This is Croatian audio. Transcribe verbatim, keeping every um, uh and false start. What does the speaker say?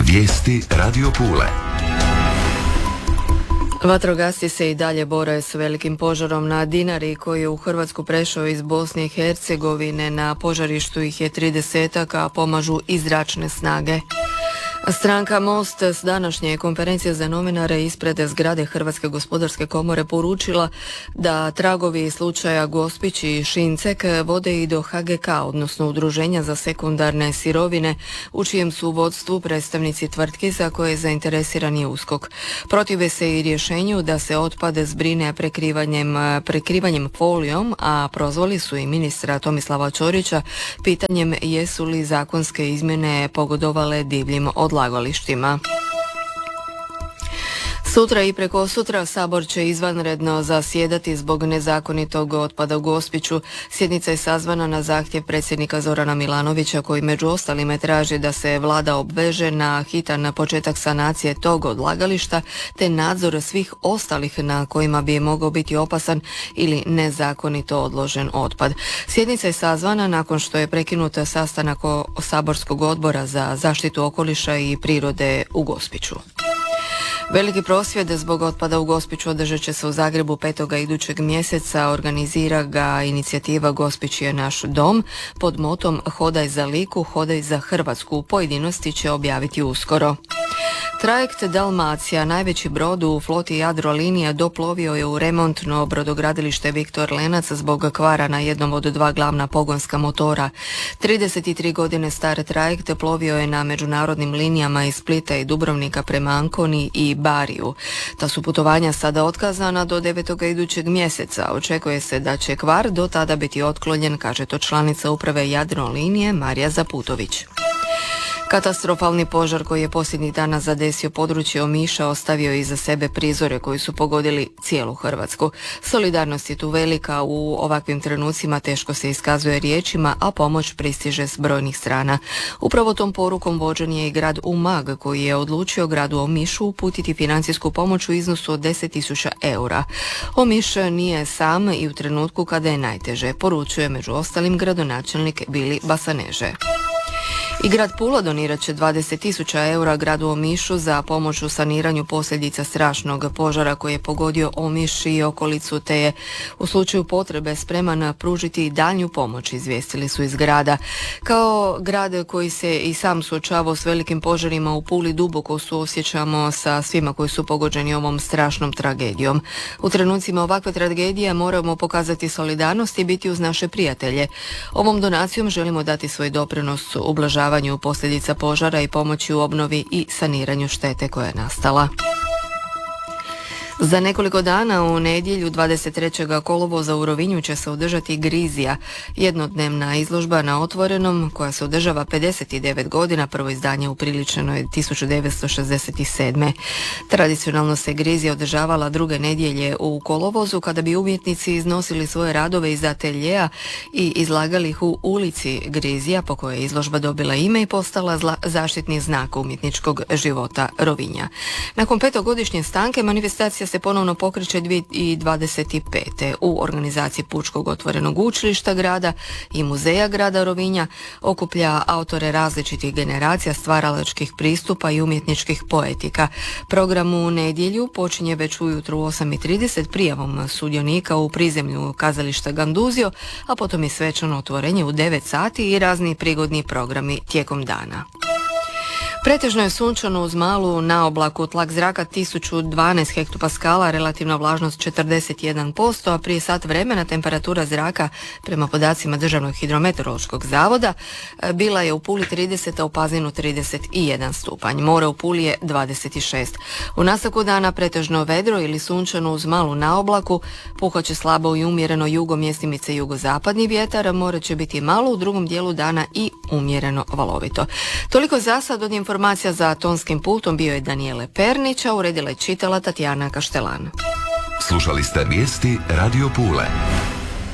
Vijesti Radio Pule. Vatrogasci se i dalje bore s velikim požarom na Dinari koji je u Hrvatsku prešao iz Bosne i Hercegovine. Na požarištu ih je tridesetak, a pomažu i zračne snage. Stranka Most s današnje konferencije za novinare ispred zgrade Hrvatske gospodarske komore poručila da tragovi slučaja Gospić i Šincek vode i do H G K, odnosno Udruženja za sekundarne sirovine, u čijem su vodstvu predstavnici tvrtki za koje je zainteresiran je USKOK. Protive se i rješenju da se otpad zbrine prekrivanjem, prekrivanjem folijom, a prozvali su i ministra Tomislava Ćorića pitanjem jesu li zakonske izmjene pogodovale divljim odlagalištima. Sutra i prekosutra Sabor će izvanredno zasjedati zbog nezakonitog otpada u Gospiću. Sjednica je sazvana na zahtjev predsjednika Zorana Milanovića koji među ostalime traži da se vlada obveže na hitan početak sanacije tog odlagališta te nadzor svih ostalih na kojima bi mogao biti opasan ili nezakonito odložen otpad. Sjednica je sazvana nakon što je prekinut sastanak saborskog odbora za zaštitu okoliša i prirode u Gospiću. Veliki prosvjed zbog otpada u Gospiću održat će se u Zagrebu petoga idućeg mjeseca. Organizira ga inicijativa Gospić je naš dom pod motom Hodaj za Liku, hodaj za Hrvatsku. Pojedinosti će objaviti uskoro. Trajekt Dalmacija, najveći brod u floti Jadrolinija, doplovio je u remontno brodogradilište Viktor Lenac zbog kvara na jednom od dva glavna pogonska motora. trideset tri godine star trajekt plovio je na međunarodnim linijama iz Splita i Dubrovnika prema Anconi i Bariju. Ta su putovanja sada otkazana do devetoga idućeg mjeseca. Očekuje se da će kvar do tada biti otklonjen, kaže to članica uprave Jadrolinije Marija Zaputović. Katastrofalni požar koji je posljednjih dana zadesio područje Omiša ostavio iza sebe prizore koji su pogodili cijelu Hrvatsku. Solidarnost je tu velika, u ovakvim trenucima teško se iskazuje riječima, a pomoć pristiže s brojnih strana. Upravo tom porukom vođen je i grad Umag koji je odlučio gradu Omišu uputiti financijsku pomoć u iznosu od deset tisuća eura. Omiš nije sam i u trenutku kada je najteže, poručuje među ostalim gradonačelnik Bili Basaneže. I grad Pula donirat će dvadeset tisuća eura gradu Omišu za pomoć u saniranju posljedica strašnog požara koji je pogodio Omiš i okolicu, te je u slučaju potrebe spreman pružiti daljnju pomoć, izvijestili su iz grada. Kao grad koji se i sam suočavao s velikim požarima, u Puli duboko suosjećamo sa svima koji su pogođeni ovom strašnom tragedijom. U trenucima ovakve tragedije moramo pokazati solidarnost i biti uz naše prijatelje. Ovom donacijom želimo dati svoj doprinos ublažavanju posljedica požara i pomoći u obnovi i saniranju štete koja je nastala. Za nekoliko dana u nedjelju dvadeset trećeg kolovoza u Rovinju će se održati Grizija, jednodnevna izložba na otvorenom koja se održava pedeset devet godina, prvo izdanje upriličeno je tisuću devetsto šezdeset sedme. Tradicionalno se Grizija održavala druge nedjelje u kolovozu kada bi umjetnici iznosili svoje radove iz ateljeja i izlagali ih u ulici Grizija, po kojoj je izložba dobila ime i postala zla, zaštitni znak umjetničkog života Rovinja. Nakon petogodišnje stanke manifestacija se ponovno pokreće dvije tisuće dvadeset pete. U organizaciji Pučkog otvorenog učilišta grada i muzeja grada Rovinja okuplja autore različitih generacija stvaralačkih pristupa i umjetničkih poetika. Program u nedjelju počinje već ujutro u osam i trideset prijavom sudionika u prizemlju kazališta Ganduzio, a potom i svečano otvorenje u devet sati i razni prigodni programi tijekom dana. Pretežno je sunčano uz malu naoblaku, tlak zraka tisuću dvanaest hektopaskala, relativna vlažnost četrdeset jedan posto, a prije sat vremena temperatura zraka prema podacima Državnog hidrometeorološkog zavoda bila je u Puli trideset, a u Pazinu trideset jedan stupanj. More u Puli je dvadeset šest. U nastavku dana pretežno vedro ili sunčano uz malu naoblaku, puhat će slabo i umjereno jugo, mjestimice jugozapadni vjetar, more će biti malo u drugom dijelu dana i umjereno valovito. Toliko za sad. Od informacija za tonskim pultom bio je Danijele Pernića, uredila je čitala Tatjana Kaštelan. Slušali ste vijesti Radio Pule.